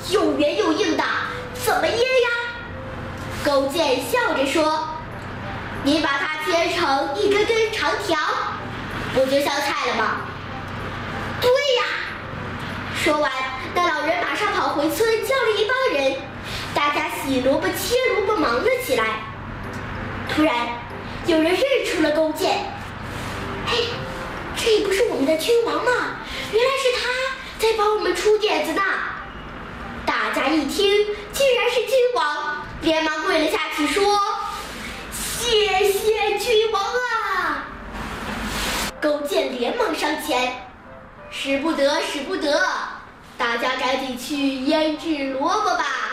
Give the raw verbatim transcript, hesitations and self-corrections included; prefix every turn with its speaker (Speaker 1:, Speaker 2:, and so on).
Speaker 1: 又圆又硬的，怎么腌呀？”勾践笑着说：“你把它切成一根根长条，不就像菜了吗？”“对呀！”说完，那老人马上跑回村，叫了一帮人，大家洗萝卜、切萝卜，忙了起来。突然，有人认出了勾践。“嘿，这不是我们的君王吗？原来是他在帮我们出点子呢！”大家一听，竟然是君王，连忙跪了下去，说：“谢谢君王啊！”勾践连忙上前：“使不得，使不得！大家赶紧去腌制萝卜吧。”